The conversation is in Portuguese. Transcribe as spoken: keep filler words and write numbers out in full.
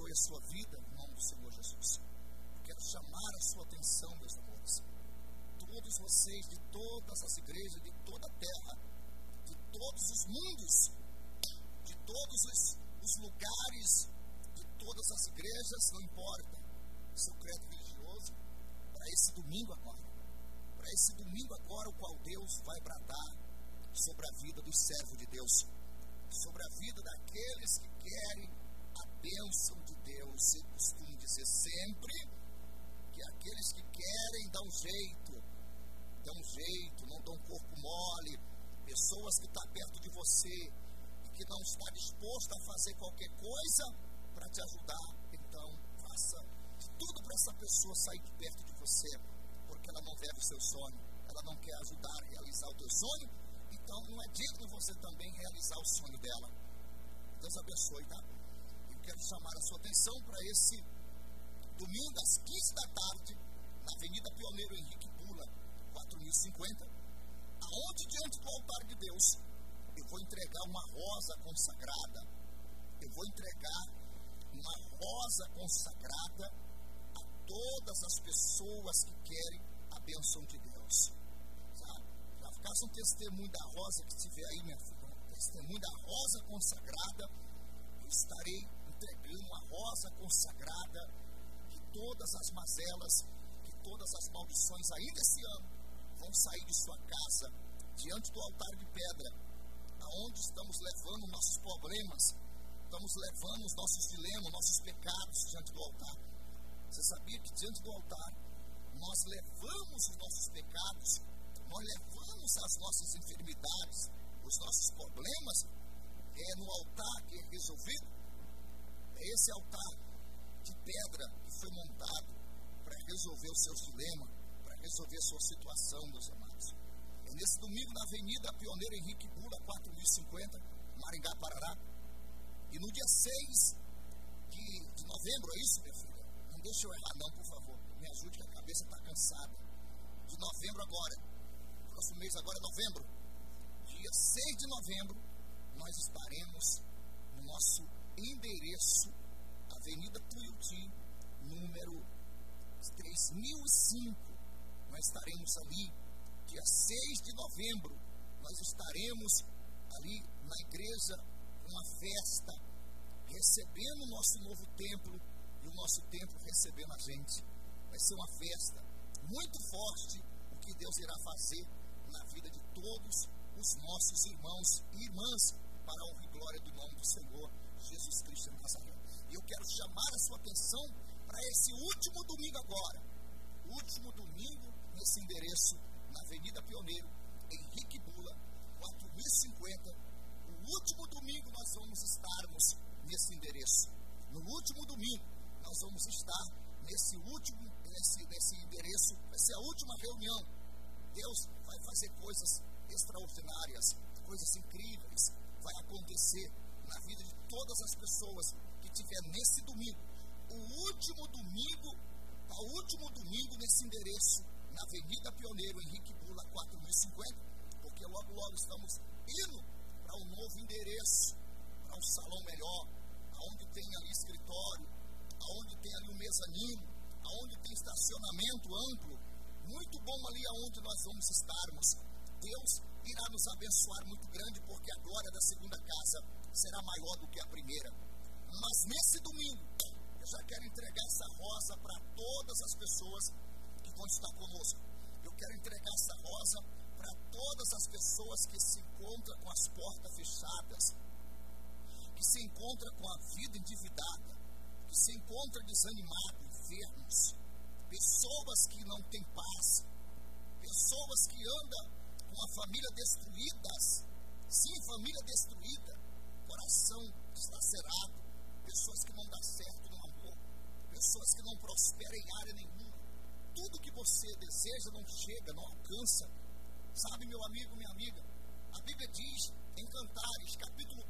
abençoe a sua vida, em nome do Senhor Jesus. Eu quero chamar a sua atenção, meus amores. Todos vocês, de todas as igrejas, de toda a terra, de todos os mundos, de todos os, os lugares, de todas as igrejas, não importa seu credo religioso, para esse domingo agora, para esse domingo agora, o qual Deus vai bradar sobre a vida dos servos de Deus, sobre a vida daqueles que querem a bênção de Deus. Eu costumo dizer sempre que aqueles que querem dão jeito, dão jeito, não dão corpo mole. Pessoas que estão perto de você e que não está disposto a fazer qualquer coisa para te ajudar, então faça de tudo para essa pessoa sair de perto de você, porque ela não deve o seu sonho, ela não quer ajudar a realizar o teu sonho, então não é digno você também realizar o sonho dela. Deus abençoe, tá? Eu quero chamar a sua atenção para esse domingo às quinze da tarde, na Avenida Pioneiro Henrique Bula, quatro mil e cinquenta, aonde diante do altar de Deus eu vou entregar uma rosa consagrada, eu vou entregar uma rosa consagrada a todas as pessoas que querem a bênção de Deus. Sabe? Já faça um testemunho da rosa que estiver aí, minha filha, um testemunho da rosa consagrada. Eu estarei entregando uma rosa consagrada, que todas as mazelas, que todas as maldições ainda esse ano vão sair de sua casa, diante do altar de pedra, aonde estamos levando nossos problemas, estamos levando os nossos dilemas, nossos pecados diante do altar. Você sabia que diante do altar nós levamos os nossos pecados, nós levamos as nossas enfermidades, os nossos problemas? É no altar que é resolvido. É esse altar de pedra que foi montado para resolver os seus dilemas, para resolver a sua situação, meus amados. É nesse domingo na Avenida Pioneiro Henrique Bula, quatro mil e cinquenta, Maringá, Parará. E no dia seis de, de novembro, é isso, minha filha? Não deixa eu errar não, por favor. Me ajude que a cabeça está cansada. De novembro agora, próximo mês agora é novembro. Dia seis de novembro, nós estaremos no nosso endereço, Avenida Tuiuti, número três mil e cinco. Nós estaremos ali, dia seis de novembro, nós estaremos ali na igreja, uma festa, recebendo o nosso novo templo e o nosso templo recebendo a gente. Vai ser uma festa muito forte, o que Deus irá fazer na vida de todos os nossos irmãos e irmãs, para a honra e glória do nome do Senhor Jesus Cristo de Nazaré. E eu quero chamar a sua atenção para esse último domingo agora, o último domingo nesse endereço, na Avenida Pioneiro, Henrique Bula, quatro mil e cinquenta. O último domingo nós vamos estarmos nesse endereço. No último domingo nós vamos estar nesse último, nesse, nesse endereço. Vai ser a última reunião. Deus vai fazer coisas extraordinárias, coisas incríveis. Vai acontecer na vida de todas as pessoas que estiver nesse domingo. O último domingo, o último domingo nesse endereço, na Avenida Pioneiro Henrique Bula, quatro mil e cinquenta, porque logo logo estamos indo para um novo endereço, para um salão melhor, aonde tem ali escritório, aonde tem ali um mezanino, aonde tem estacionamento amplo, muito bom ali aonde nós vamos estarmos. Deus irá nos abençoar muito grande, porque a glória da segunda casa será maior do que a primeira. Mas nesse domingo, eu já quero entregar essa rosa para todas as pessoas que vão estar conosco. Eu quero entregar essa rosa para todas as pessoas que se encontram com as portas fechadas, que se encontram com a vida endividada, que se encontram desanimados, enfermos, pessoas que não têm paz, pessoas que andam com a família destruída, sim, família destruída, coração dilacerado, pessoas que não dão certo no amor, pessoas que não prosperam em área nenhuma. Tudo que você deseja não chega, não alcança. Sabe, meu amigo, minha amiga, a Bíblia diz em Cantares, capítulo